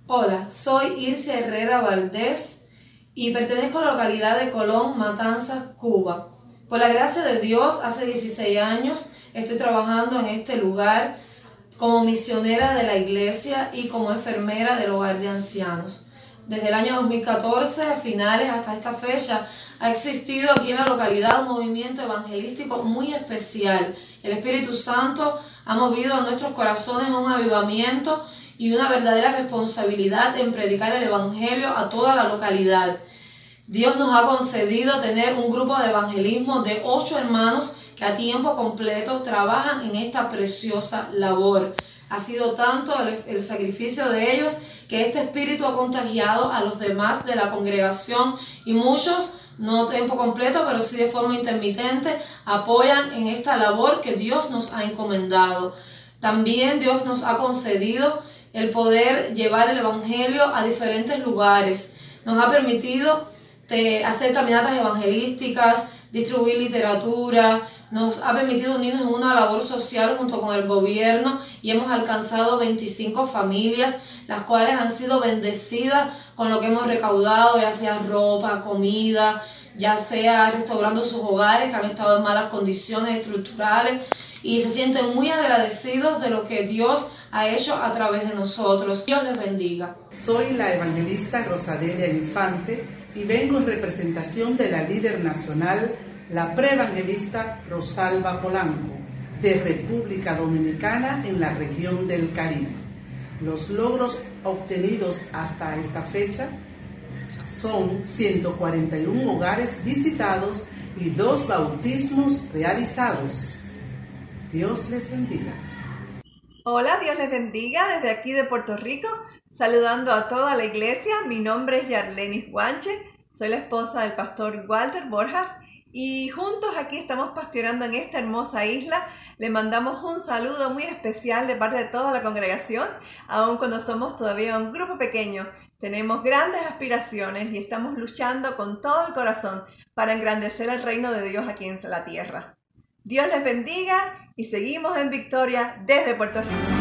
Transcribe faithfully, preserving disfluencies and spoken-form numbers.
Hola, soy Ircia Herrera Valdés y pertenezco a la localidad de Colón, Matanzas, Cuba. Por la gracia de Dios, hace dieciséis años estoy trabajando en este lugar como misionera de la iglesia y como enfermera del hogar de ancianos. Desde el año dos mil catorce, a finales hasta esta fecha, ha existido aquí en la localidad un movimiento evangelístico muy especial. El Espíritu Santo ha movido a nuestros corazones un avivamiento y una verdadera responsabilidad en predicar el Evangelio a toda la localidad. Dios nos ha concedido tener un grupo de evangelismo de ocho hermanos que a tiempo completo trabajan en esta preciosa labor. Ha sido tanto el, el sacrificio de ellos que este espíritu ha contagiado a los demás de la congregación y muchos, no a tiempo completo, pero sí de forma intermitente, apoyan en esta labor que Dios nos ha encomendado. También Dios nos ha concedido el poder llevar el evangelio a diferentes lugares. Nos ha permitido de hacer caminatas evangelísticas, distribuir literatura, nos ha permitido unirnos en una labor social junto con el gobierno y hemos alcanzado veinticinco familias, las cuales han sido bendecidas con lo que hemos recaudado, ya sea ropa, comida, ya sea restaurando sus hogares que han estado en malas condiciones estructurales, y se sienten muy agradecidos de lo que Dios ha hecho a través de nosotros. Dios les bendiga. Soy la evangelista Rosadelia Infante y vengo en representación de la líder nacional, la preevangelista Rosalba Polanco, de República Dominicana en la región del Caribe. Los logros obtenidos hasta esta fecha son ciento cuarenta y uno hogares visitados y dos bautismos realizados. Dios les bendiga. Hola, Dios les bendiga desde aquí de Puerto Rico, saludando a toda la iglesia. Mi nombre es Yarlenis Guanche, soy la esposa del pastor Walter Borjas y juntos aquí estamos pastoreando en esta hermosa isla. Le mandamos un saludo muy especial de parte de toda la congregación, aun cuando somos todavía un grupo pequeño. Tenemos grandes aspiraciones y estamos luchando con todo el corazón para engrandecer el reino de Dios aquí en la tierra. Dios les bendiga y seguimos en victoria desde Puerto Rico.